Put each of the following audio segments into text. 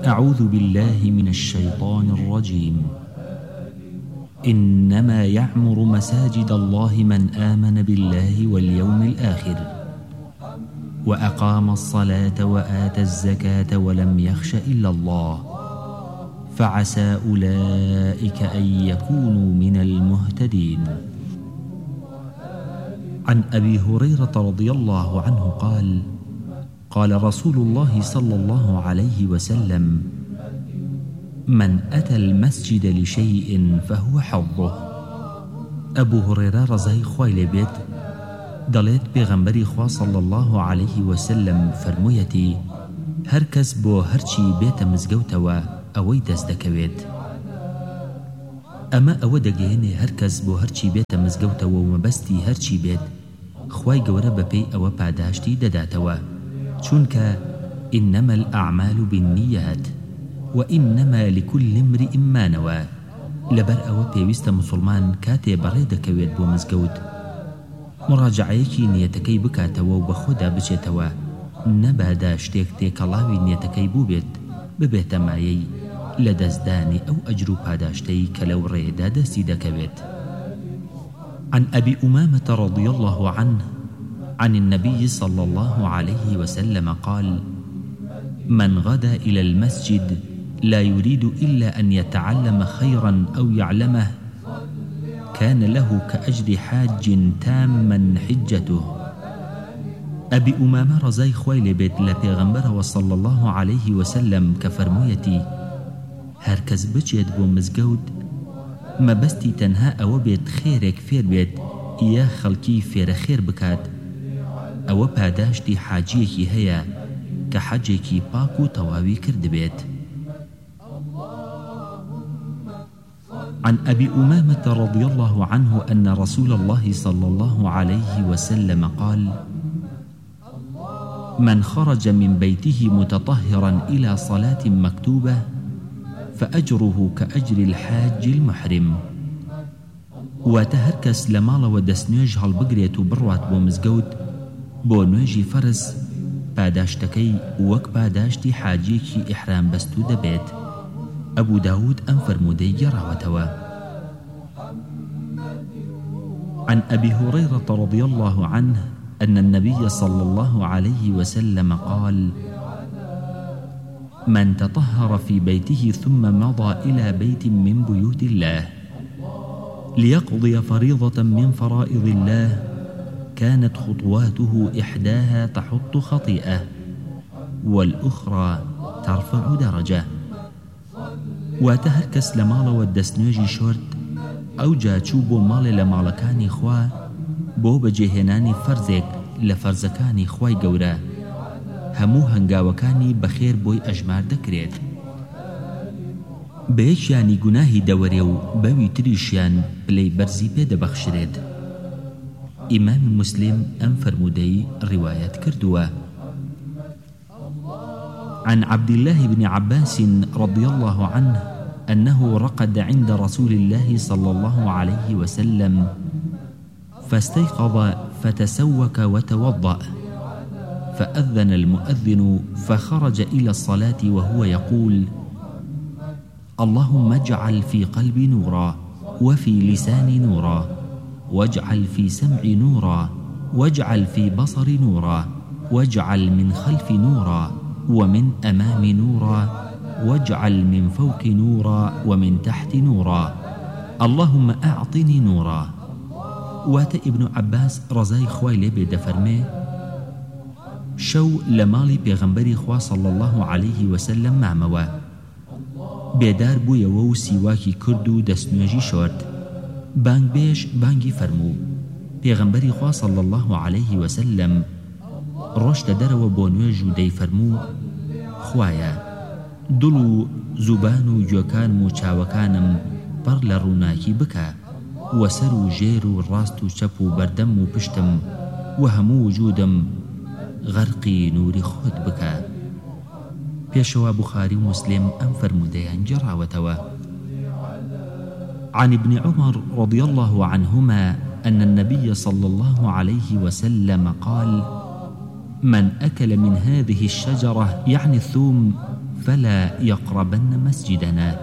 أعوذ بالله من الشيطان الرجيم. إنما يعمر مساجد الله من آمن بالله واليوم الآخر وأقام الصلاة وآتى الزكاة ولم يخش إلا الله فعسى أولئك أن يكونوا من المهتدين. عن أبي هريرة رضي الله عنه قال: قال رسول الله صلى الله عليه وسلم: من أتى المسجد لشيء فهو حظه. أبو هريرة رضي خوای بێت دەڵێت پێغەمبەری خوا صلى الله عليه وسلم فەرموویەتی: هەر کەس بۆ هەرچی بێتە مزگەوتەوە ئەوەی دەست دەکەوێت. ئەمە ئەوە دەگەیەنێ هەر کەس بۆ هەرچی بێتە مزگەوتەوە و مەبەستی هەرچی بێت خوای گەورە بەپێی ئەوە پاداشتی دەداتەوە، چونکە إنما الأعمال بالنيات وإنما لكل امرئ ما نوى. لەبەر ئەوە پێویستە مسلمان کاتێ بەڕێ دەکەوێت بۆ مزگەوت مراجعەیەکی نیەتەکەی بکاتەوە و بە خۆدا بچێتەوە، نەبادا شتێک تێکەڵاوی نیەتەکەی بوو بێت ببێتە مایەی لە دەستدانی ئەو ئەجر و پاداشتەی کە لەو ڕێدا دەستی دەکەوێت. عن أبي أمامة رضي الله عنه عن النبي صلى الله عليه وسلم قال: من غدا إلى المسجد لا يريد إلا أن يتعلم خيرا أو يعلمه كان له كأجر حاج تاما حجته. أبي أمامة رضي خوای بێت لە پێغەمبەرەوە صلى الله عليه وسلم کە فەرموویەتی: هەر کەس بچێت بۆ مزگەوت مەبەستی تەنها ئەوە بێت خێرێک فێر بێت یا خەڵکی فێرە خێر بکات، ئەوە پاداشتی حاجیەکی هەیە کە حەجێکی پاک و تەواوی کردبێت. عن أبي أمامة رضي الله عنه أن رسول الله صلى الله عليه وسلم قال: من خرج من بيته متطهرا إلى صلاة مكتوبة فأجره كأجر الحاج المحرم. وتهركس لمال ودسنوج هالبقريت بروات بومزقود بونوجي فرز پاداشتكي وك پاداشتي حاجيكي إحرام بستو دبيت. أبو داود أنفرمودي يراوتوا. عن أبي هريرة رضي الله عنه أن النبي صلى الله عليه وسلم قال: من تطهر في بيته ثم مضى إلى بيت من بيوت الله ليقضي فريضة من فرائض الله كانت خطواته إحداها تحط خطيئة والأخرى ترفع درجة. وتهركس لمال ودسنوجي شورت أو جاچو بو مال لمالكاني خوا بو بجهناني فرزك لفرزكاني خواي گورا همو هنگاوكاني بخير بوي أجمار دكريت. بيشياني گناهي دوريو بوي تريشيان بلي برزي بيد بخشريد. إمام مسلم أنفرمودي روايات كردوا. عن عبد الله بن عباس رضي الله عنه أنه رقد عند رسول الله صلى الله عليه وسلم فاستيقظ فتسوك وتوضأ فأذن المؤذن فخرج إلى الصلاة وهو يقول: اللهم اجعل في قلبي نورا وفي لساني نورا واجعل في سمعي نورا واجعل في بصري نورا واجعل من خلفي نورا ومن أمامي نورا واجعل من فوق نورا ومن تحت نورا اللهم أعطني نورا. وات ابن عباس رضي خوای لێ بێ دەفەرمێ شەو لە ماڵی پێغەمبەری خوا صلى الله عليه وسلم مامەوە، بێدار بوویەوە و سیواکی کرد و دەستنوێژی شۆرد. بانگبێژ بانگی فەرموو. پێغەمبەری خوا صلى الله عليه وسلم ڕۆشتە دەرەوە بۆ نوێژ و دەیفەرموو: خوایە دڵ و زوبان و گوێکانم و چاوەکانم پڕ لە ڕووناکی بکە وەسەر و ژێر و ڕاست و چەپ و بەردەم و پشتم و هەموو وجودم غەرقی نووری خۆت بکە. پێشەوە بوخاری و مسلم ئەم فەرمودەیان جێڕاوەتەوە. عن ابن عمر رضي الله عنهما أن النبي صلى الله عليه وسلم قال: من أكل من هذه الشجرة يعني الثوم فلا يقربن مسجدنا.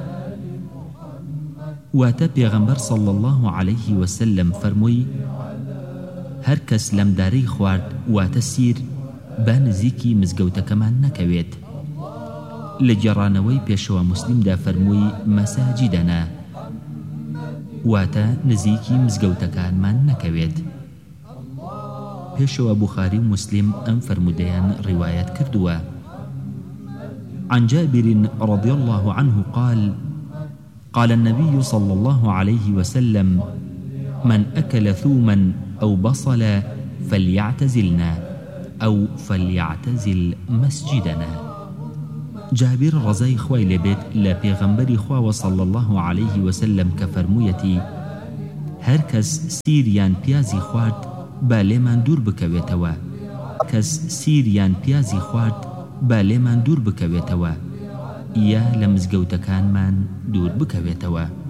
واتە پێغەمبەر صلى الله عليه وسلم فەرمووی هەر کەس لەمدارەی خوارد واتە سیر با نزیکی مزگەوتەکەمان نەکەوێت. لە گێڕانەوەی پێشەوە موسلیمدا فەرمووی مەساجیدەنا واتە نزیکی مزگەوتەکانمان نەکەوێت. پێشەوە بوخاری و موسلیم ئەم فەرمودەیان ڕیوایەت کردووە. عن جابر رضي الله عنه قال النبي صلى الله عليه وسلم من أكل ثوما أو بصلا فليعتزلنا أو فليعتزل مسجدنا. جابر رضي خوي لبيت لا بيغمبري خوا صلى الله عليه وسلم كفرمويتي هركس سيريان بيازي خوارد باليمان دور بكويتوا كس سيريان بيازي خوارد باليمان دور بكويتوا يا لمزگەوتەکانمان دوور بکەوێتەوە.